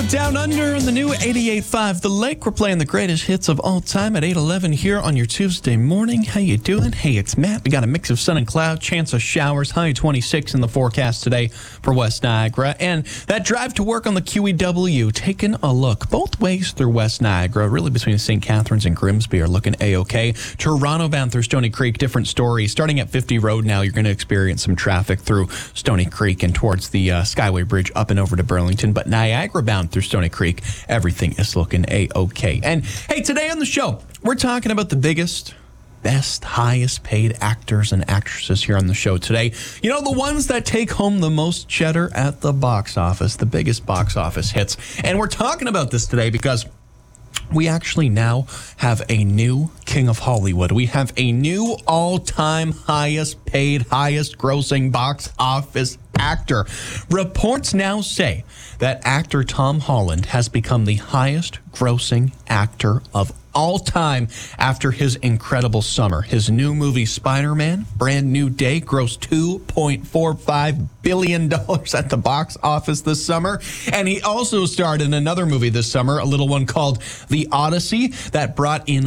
Down Under on the new 88.5 The Lake. We're playing the greatest hits of all time at 8:11 here on your Tuesday morning. How you doing? Hey, it's Matt. We got a mix of sun and cloud, chance of showers, high 26 in the forecast today for West Niagara. And that drive to work on the QEW, taking a look both ways through West Niagara, really between St. Catharines and Grimsby are looking A-OK. Toronto bound through Stony Creek, different story. Starting at 50 Road now, you're going to experience some traffic through Stony Creek and towards the Skyway Bridge up and over to Burlington. But Niagara bound through Stony Creek, everything is looking A-OK. And hey, today on the show, we're talking about the biggest, best, highest paid actors and actresses here on the show today. You know, the ones that take home the most cheddar at the box office, the biggest box office hits. And we're talking about this today because we actually now have a new King of Hollywood. We have a new all-time highest paid, highest grossing box office actor. Reports now say that actor Tom Holland has become the highest grossing actor of all time after his incredible summer. His new movie, Spider-Man, Brand New Day, grossed $2.45 billion at the box office this summer. And he also starred in another movie this summer, a little one called The Odyssey, that brought in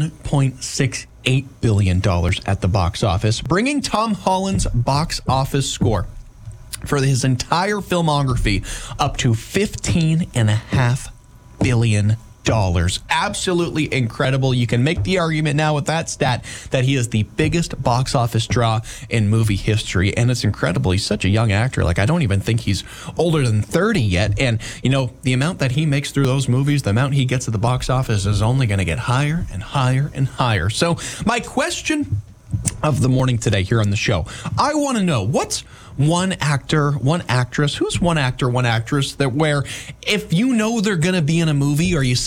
$1.68 billion at the box office, bringing Tom Holland's box office score for his entire filmography up to $15.5 billion. Absolutely incredible. You can make the argument now with that stat that he is the biggest box office draw in movie history. And it's incredible. He's such a young actor. Like, I don't even think he's older than 30 yet. And, you know, the amount that he makes through those movies, the amount he gets at the box office is only going to get higher and higher and higher. So my question of the morning today here on the show, I want to know, what's one actor, one actress, who's one actor, one actress that where if you know they're going to be in a movie or you